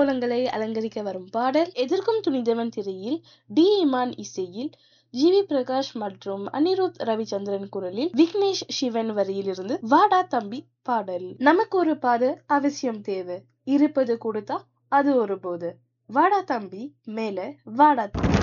கோலங்களை அலங்கரிக்க வரும் பாடல் எதிர்க்கும் துணிந்தவன் திரையில் டி இமான் இசையில் ஜி.வி. பிரகாஷ் மற்றும் அனிருத் ரவிச்சந்திரன் குரலில் விக்னேஷ் சிவன் வரியிலிருந்து வாடா தம்பி பாடல். நமக்கு ஒரு பாதை அவசியம் தேவை, இருப்பது கொடுத்தா அது ஒரு போது. வாடா தம்பி மேல வாடா தம்பி.